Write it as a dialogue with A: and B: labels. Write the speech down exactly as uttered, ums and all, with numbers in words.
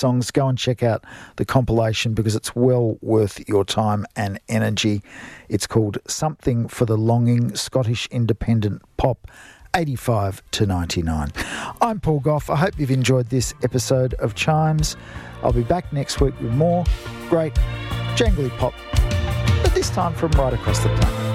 A: songs, go and check out the compilation because it's well worth your time and energy. It's called Something for the Longing, Scottish Independent Pop, eighty-five to ninety-nine. I'm Paul Gough. I hope you've enjoyed this episode of Chimes. I'll be back next week with more great jangly pop, but this time from right across the planet.